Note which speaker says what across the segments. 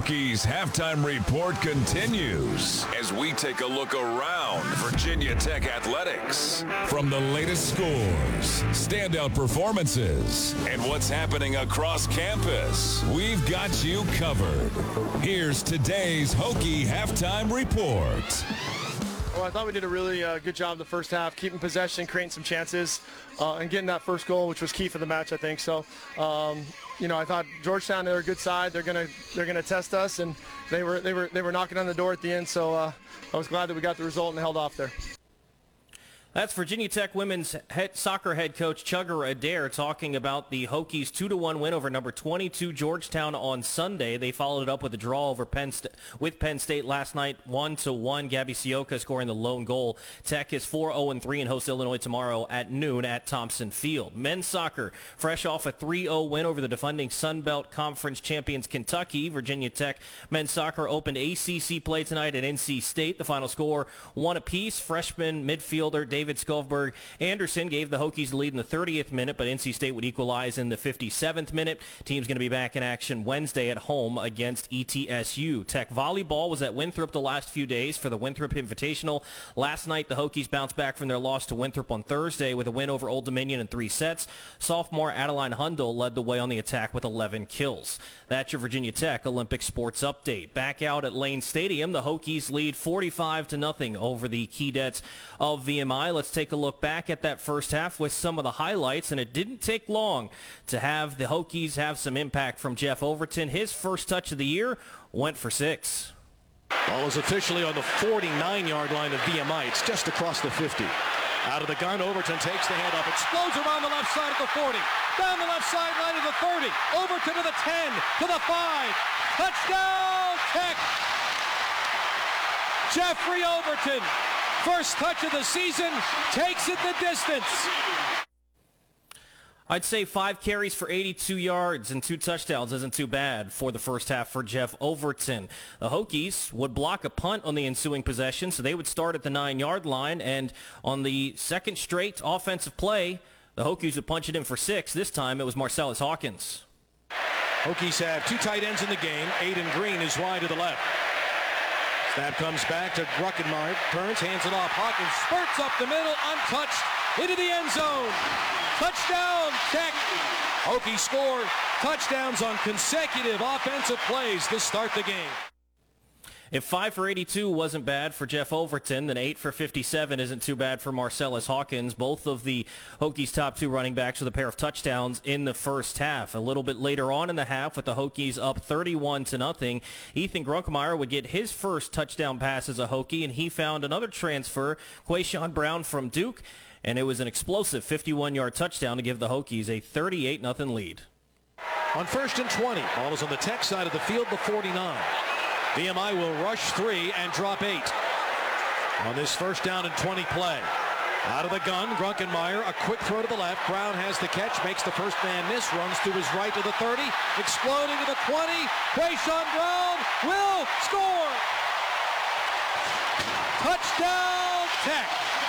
Speaker 1: Hokies halftime report continues as we take a look around Virginia Tech athletics. From the latest scores, standout performances, and what's happening across campus, we've got you covered. Here's today's Hokie halftime report.
Speaker 2: Well, I thought we did a really good job in the first half, keeping possession, creating some chances, and getting that first goal, which was key for the match, I think. So, I thought Georgetown, they're a good side. They're gonna test us, and they were knocking on the door at the end. So I was glad that we got the result and held off there.
Speaker 3: That's Virginia Tech women's soccer head coach Chugger Adair talking about the Hokies' 2-1 win over number 22 Georgetown on Sunday. They followed it up with a draw over Penn State last night, 1-1. Gabby Sioka scoring the lone goal. Tech is 4-0-3 and hosts Illinois tomorrow at noon at Thompson Field. Men's soccer, fresh off a 3-0 win over the defending Sun Belt Conference champions Kentucky. Virginia Tech men's soccer opened ACC play tonight at NC State. The final score, 1 apiece. Freshman midfielder David Skovberg Anderson gave the Hokies the lead in the 30th minute, but NC State would equalize in the 57th minute. Team's going to be back in action Wednesday at home against ETSU. Tech volleyball was at Winthrop the last few days for the Winthrop Invitational. Last night, the Hokies bounced back from their loss to Winthrop on Thursday with a win over Old Dominion in 3 sets. Sophomore Adeline Hundle led the way on the attack with 11 kills. That's your Virginia Tech Olympic sports update. Back out at Lane Stadium, the Hokies lead 45-0 over the Keydets of VMI. Let's take a look back at that first half with some of the highlights, and it didn't take long to have the Hokies have some impact from Jeff Overton. His first touch of the year went for 6.
Speaker 4: Ball is officially on the 49-yard line of VMI. It's just across the 50. Out of the gun, Overton takes the hand up, explodes around the left side of the 40, down the left sideline of the 30, Overton to the 10, to the 5, touchdown Tech! Jeffrey Overton, first touch of the season, takes it the distance.
Speaker 3: I'd say 5 carries for 82 yards and 2 touchdowns isn't too bad for the first half for Jeff Overton. The Hokies would block a punt on the ensuing possession, so they would start at the 9-yard line, and on the second straight offensive play, the Hokies would punch it in for 6. This time it was Marcellus Hawkins.
Speaker 4: Hokies have 2 tight ends in the game. Aiden Green is wide to the left. Snap comes back to Druckenmeier. Turns, hands it off. Hawkins spurts up the middle, untouched, into the end zone. Touchdown, Tech. Hokies score touchdowns on consecutive offensive plays to start the game.
Speaker 3: If 5 for 82 wasn't bad for Jeff Overton, then 8 for 57 isn't too bad for Marcellus Hawkins. Both of the Hokies' top 2 running backs with a pair of touchdowns in the first half. A little bit later on in the half, with the Hokies up 31-0, Ethan Druckenmeier would get his first touchdown pass as a Hokie, and he found another transfer, Quayshawn Brown from Duke, and it was an explosive 51-yard touchdown to give the Hokies a 38-0 lead.
Speaker 4: On 1st and 20, ball is on the Tech side of the field, the 49. VMI will rush 3 and drop 8 on this 1st down and 20 play. Out of the gun, Druckenmeier, a quick throw to the left. Brown has the catch, makes the first man miss, runs to his right to the 30, exploding to the 20. Quayshawn Brown will score. Touchdown, Tech.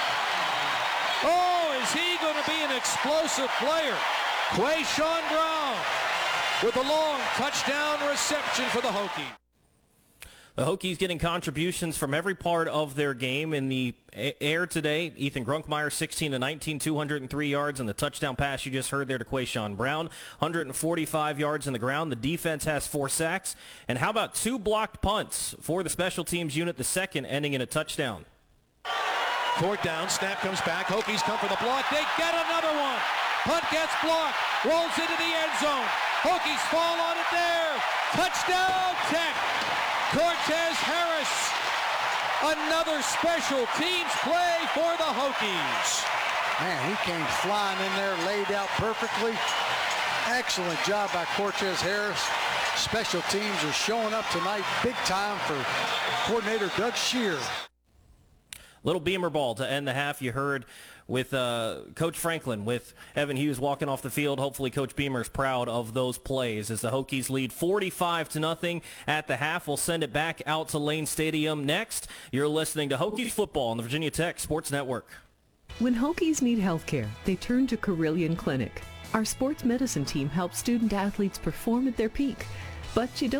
Speaker 4: Oh, is he going to be an explosive player? Quayshawn Brown with a long touchdown reception for the Hokies.
Speaker 3: The Hokies getting contributions from every part of their game in the air today. Ethan Druckenmeier, 16-19, 203 yards, and the touchdown pass you just heard there to Quayshawn Brown, 145 yards in the ground. The defense has 4 sacks. And how about 2 blocked punts for the special teams unit, the second ending in a touchdown?
Speaker 4: 4th down, snap comes back. Hokies come for the block. They get another one. Punt gets blocked, rolls into the end zone. Hokies fall on it there. Touchdown, Tech. Cortez Harris, another special teams play for the Hokies.
Speaker 5: Man, he came flying in there, laid out perfectly. Excellent job by Cortez Harris. Special teams are showing up tonight big time for coordinator Doug Shear.
Speaker 3: Little Beamer ball to end the half. You heard with Coach Franklin, with Evan Hughes walking off the field. Hopefully Coach Beamer's proud of those plays as the Hokies lead 45-0 at the half. We'll send it back out to Lane Stadium next. You're listening to Hokies football on the Virginia Tech Sports Network.
Speaker 6: When Hokies need health care, they turn to Carilion Clinic. Our sports medicine team helps student athletes perform at their peak. But you don't